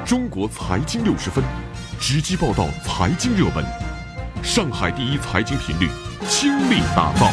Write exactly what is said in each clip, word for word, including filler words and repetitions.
中国财经六十分，直击报道财经热门。上海第一财经频率倾力打造。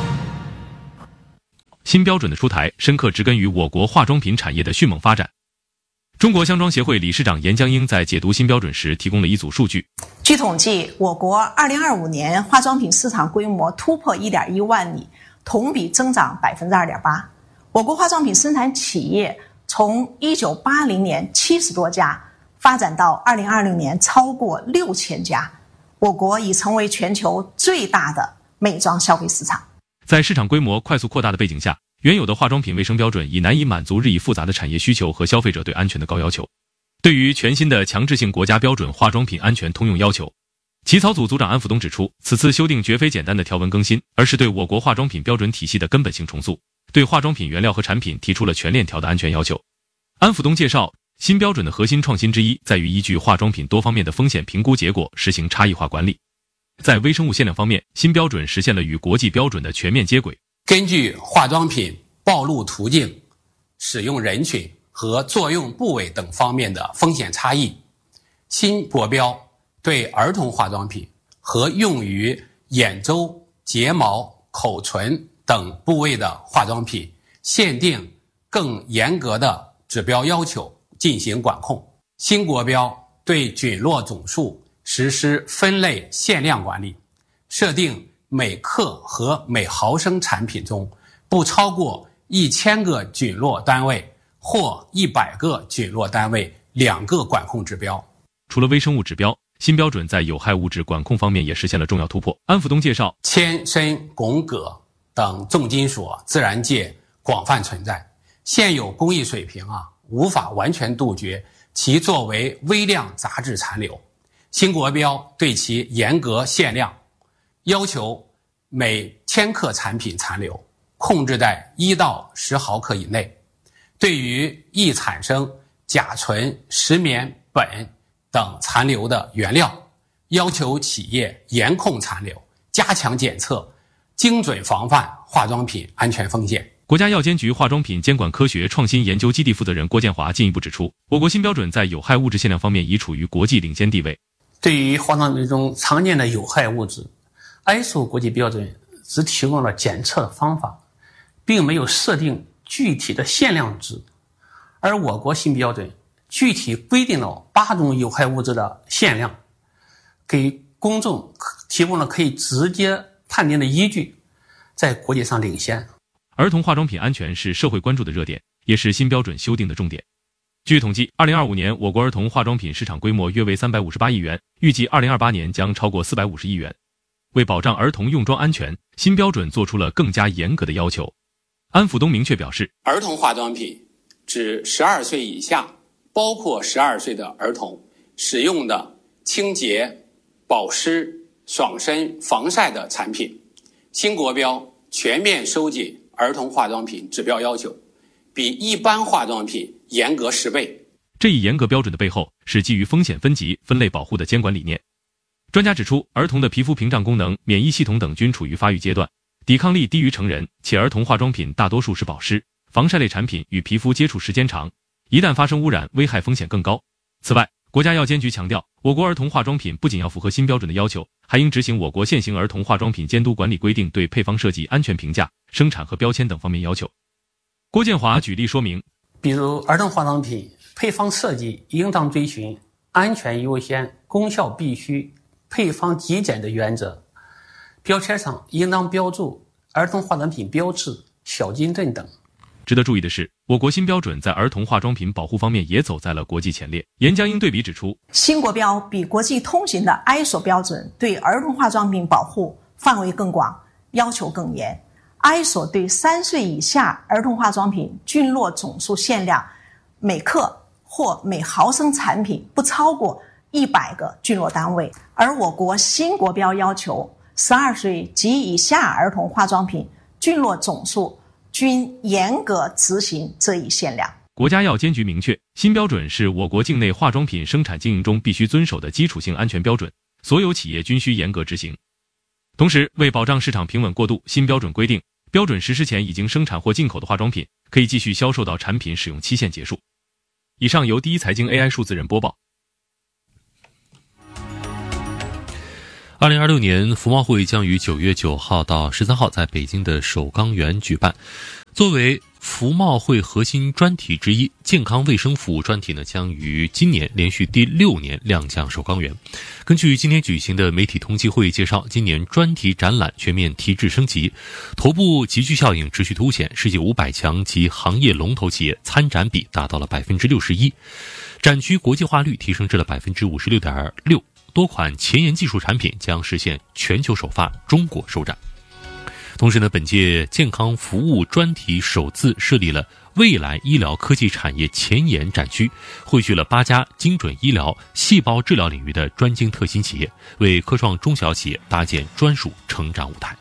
新标准的出台，深刻植根于我国化妆品产业的迅猛发展。中国香妆协会理事长严江英在解读新标准时提供了一组数据。 据统计，我国二零二五年化妆品市场规模突破 一点一万亿，同比增长 百分之二点八。我国化妆品生产企业从一九八零年七十多家发展到二零二零年超过六千家，我国已成为全球最大的美妆消费市场。 在市场规模快速扩大的背景下，原有的化妆品卫生标准已难以满足日益复杂的产业需求和消费者对安全的高要求。对于全新的强制性国家标准化妆品安全通用要求，起草组组长安福东指出，此次修订绝非简单的条文更新，而是对我国化妆品标准体系的根本性重塑，对化妆品原料和产品提出了全链条的安全要求。安福东介绍，新标准的核心创新之一在于依据化妆品多方面的风险评估结果实行差异化管理。在微生物限量方面，新标准实现了与国际标准的全面接轨。 根据化妆品暴露途径、使用人群和作用部位等方面的风险差异，新国标对儿童化妆品和用于眼周、睫毛、口唇等部位的化妆品限定更严格的指标要求进行管控。新国标对菌落总数实施分类限量管理，设定每克和每毫升产品中不超过一千个菌落单位或一百个菌落单位两个管控指标。 除了微生物指标，新标准在有害物质管控方面也实现了重要突破。安福东介绍， 铅、砷、汞、铬等重金属自然界广泛存在，现有工艺水平啊无法完全杜绝其作为微量杂质残留。新国标对其严格限量，要求每千克产品残留控制在一到十毫克以内。对于易产生甲醇、石棉、苯等残留的原料，要求企业严控残留，加强检测，精准防范化妆品安全风险。 国家药监局化妆品监管科学创新研究基地负责人郭建华进一步指出，我国新标准在有害物质限量方面已处于国际领先地位。 对于化妆品中常见的有害物质， I S O 国际标准只提供了检测的方法，并没有设定具体的限量值，而我国新标准具体规定了八种有害物质的限量，给公众提供了可以直接判定的依据，在国际上领先。 儿童化妆品安全是社会关注的热点，也是新标准修订的重点。据统计，二零二五年我国儿童化妆品市场规模约为三百五十八亿元，预计二零二八年将超过四百五十亿元。为保障儿童用妆安全，新标准做出了更加严格的要求。安福东明确表示， 儿童化妆品指十二岁以下，包括十二岁的儿童使用的清洁、保湿、爽身、防晒的产品。新国标全面收紧儿童化妆品指标要求，比一般化妆品严格十倍。 这一严格标准的背后是基于风险分级、分类保护的监管理念。专家指出，儿童的皮肤屏障功能、免疫系统等均处于发育阶段，抵抗力低于成人，且儿童化妆品大多数是保湿、防晒类产品，与皮肤接触时间长，一旦发生污染，危害风险更高。此外，国家药监局强调，我国儿童化妆品不仅要符合新标准的要求，还应执行我国现行儿童化妆品监督管理规定对配方设计、安全评价、生产和标签等方面要求。郭建华举例说明， 比如儿童化妆品配方设计应当遵循安全优先、功效必须、配方极简的原则，标签上应当标注儿童化妆品标志、小金镇等。 值得注意的是，我国新标准在儿童化妆品保护方面也走在了国际前列。严江英对比指出， 新国标比国际通行的 I S O 标准对儿童化妆品保护范围更广，要求更严。I S O 对三岁以下儿童化妆品菌落总数限量每克或每毫升产品不超过一百个菌落单位，而我国新国标要求十二岁及以下儿童化妆品菌落总数均严格执行这一限量。 国家药监局明确，新标准是我国境内化妆品生产经营中必须遵守的基础性安全标准，所有企业均需严格执行。同时，为保障市场平稳过渡，新标准规定，标准实施前已经生产或进口的化妆品可以继续销售到产品使用期限结束。 以上由第一财经 A I 数字人播报。 二零二六年服贸会将于九月九号到十三号在北京的首钢园举办。作为服贸会核心专题之一，健康卫生服务专题呢将于今年连续第六年亮相首钢园。根据今天举行的媒体通气会介绍，今年专题展览全面提质升级，头部集聚效应持续凸显，世界五百强及行业龙头企业参展比达到了百分之六十一，展区国际化率提升至了百分之五十六点六。多款前沿技术产品将实现全球首发，中国首展。同时呢，本届健康服务专题首次设立了未来医疗科技产业前沿展区，汇聚了八家精准医疗、细胞治疗领域的专精特新企业，为科创中小企业搭建专属成长舞台。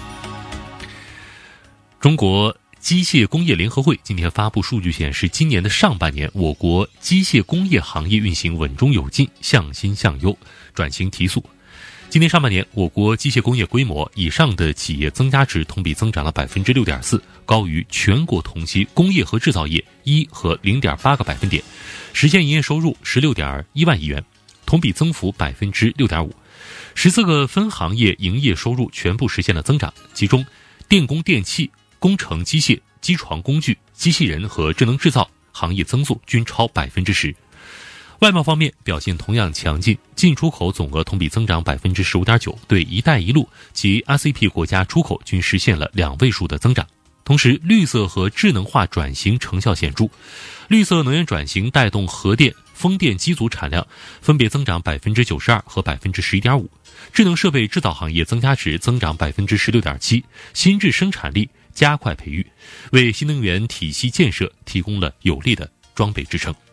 中国机械工业联合会今天发布数据显示，今年的上半年，我国机械工业行业运行稳中有进，向新向优，转型提速。今年上半年，我国机械工业规模以上的企业增加值同比增长了 百分之六点四， 高于全国同期工业和制造业一和 零点八 个百分点，实现营业收入 十六点一万亿元，同比增幅 百分之六点五。十四个分行业营业收入全部实现了增长，其中电工电气、工程机械、机床工具、机器人和智能制造行业增速均超 百分之十。外贸方面表现同样强劲，进出口总额同比增长 百分之十五点九， 对一带一路及 R C P 国家出口均实现了两位数的增长。同时，绿色和智能化转型成效显著，绿色能源转型带动核电、风电机组产量分别增长 百分之九十二 和 百分之十一点五， 智能设备制造行业增加值增长 百分之十六点七， 新质生产力加快培育，为新能源体系建设提供了有力的装备支撑。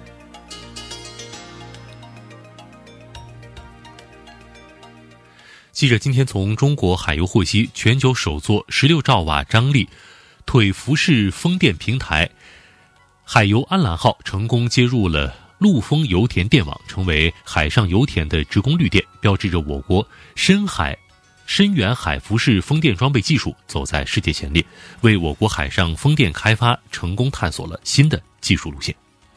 记者今天从中国海油获悉，全球首座十六兆瓦张力腿浮式风电平台海油安澜号成功接入了陆丰油田电网，成为海上油田的直供绿电，标志着我国深海深远海浮式风电装备技术走在世界前列，为我国海上风电开发成功探索了新的技术路线。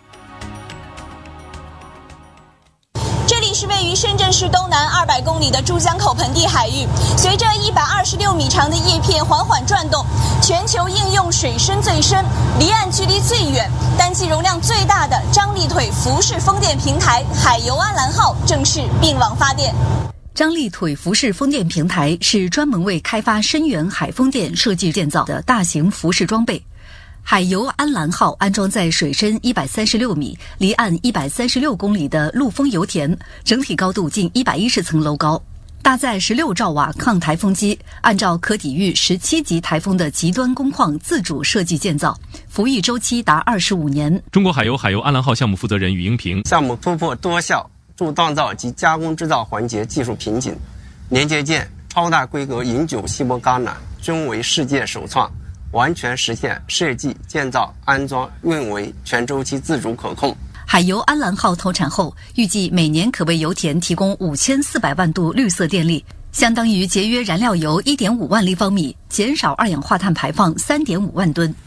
这里是位于深圳市东南二百公里的珠江口盆地海域，随着一百二十六米长的叶片缓缓转动，全球应用水深最深、离岸距离最远、单机容量最大的张力腿浮式风电平台海油安澜号正式并网发电。 张力腿浮式风电平台是专门为开发深远海风电设计建造的大型浮式装备。海油安澜号安装在水深一百三十六米、离岸一百三十六公里的陆丰油田，整体高度近一百一十层楼高，搭载十六兆瓦抗台风机，按照可抵御十七级台风的极端工况自主设计建造，服役周期达二十五年。 中国海油海油安澜号项目负责人于英平： 项目突破多项铸锻造及加工制造环节技术瓶颈，连接件、超大规格永久锡箔钢缆均为世界首创，完全实现设计、建造、安装、运维全周期自主可控。 海油安澜号投产后，预计每年可为油田提供五千四百万度绿色电力，相当于节约燃料油 一点五万立方米，减少二氧化碳排放 三点五万吨。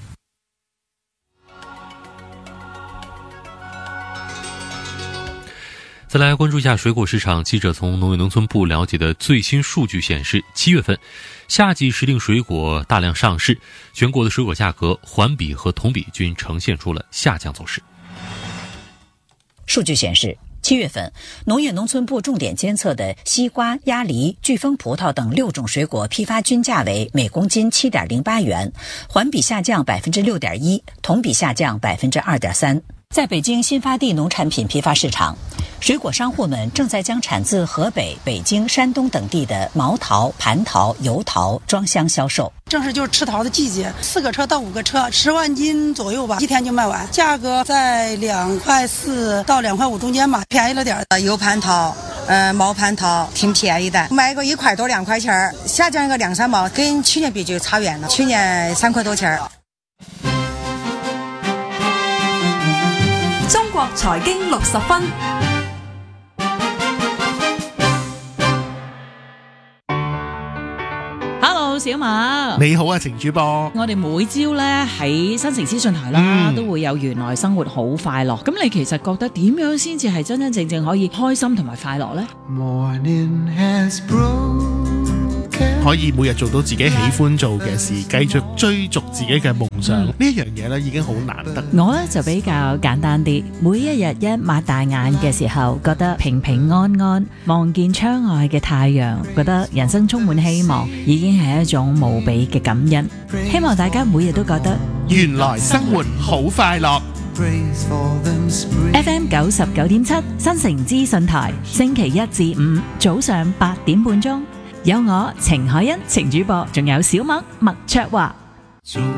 再来关注一下水果市场。记者从农业农村部了解的最新数据显示，七月份夏季时令水果大量上市，全国的水果价格环比和同比均呈现出了下降走势。 数据显示，七月份农业农村部重点监测的西瓜、鸭梨、巨峰葡萄等六种水果批发均价为每公斤 七点零八元，环比下降 百分之六点一， 同比下降 百分之二点三。在北京新发地农产品批发市场，水果商户们正在将产自河北、北京、山东等地的毛桃、蟠桃、油桃装箱销售。 正是就是吃桃的季节，四个车到五个车，十万斤左右吧，一天就卖完，价格在两块四到两块五中间吧，便宜了点。 油蟠桃，呃，毛蟠桃挺便宜的，卖个一块多两块钱，下降个两三毛，跟去年比就差远了，去年三块多钱。 中國財經六十分。 小麥。 你好啊，程主播。 我哋每朝咧喺新城資訊台啦，嗯、都會有原來生活好快樂。咁你其實覺得點樣先至係真真正正可以開心同埋快樂呢？ Morning has broken. 可以每日做到自己喜歡做嘅事，繼續追逐自己嘅夢想，呢一樣嘢咧已經好難得。 我咧就比較簡單啲，每一日一擘大眼嘅時候，覺得平平安安，望見窗外嘅太陽，覺得人生充滿希望，已經係一種無比嘅感恩。希望大家每日都覺得原來生活好快樂。 F M 九十九點七新城資訊台，星期一至五早上八點半鐘，有我程海欣程主播，仲有小麥麥卓華。